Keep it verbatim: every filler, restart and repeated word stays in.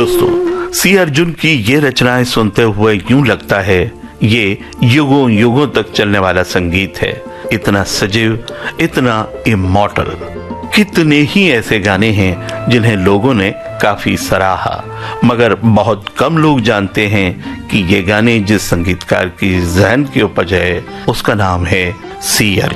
दोस्तों, सी अर्जुन की ये रचनाएं सुनते हुए यूं लगता है ये युगों युगों तक चलने वाला संगीत है। इतना सजीव, इतना इमॉर्टल। कितने ही ऐसे गाने हैं जिन्हें लोगों ने काफी सराहा, मगर बहुत कम लोग जानते हैं कि ये गाने जिस संगीतकार की जहन की उपज है उसका नाम है सी अर्जुन।